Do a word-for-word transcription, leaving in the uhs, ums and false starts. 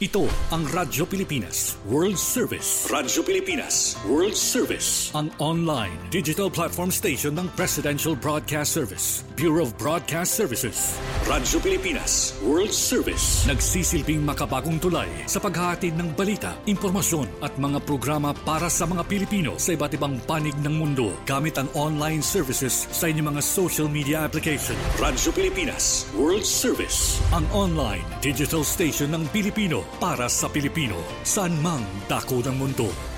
Ito ang Radyo Pilipinas World Service. Radyo Pilipinas World Service. Ang online digital platform station ng Presidential Broadcast Service, Bureau of Broadcast Services. Radyo Pilipinas World Service. Nagsisilbing makabagong tulay sa paghahatid ng balita, impormasyon at mga programa para sa mga Pilipino sa iba't ibang panig ng mundo gamit ang online services sa inyong mga social media application. Radyo Pilipinas World Service. Ang online digital station ng Pilipino para sa Pilipino, saan mang dako ng mundo.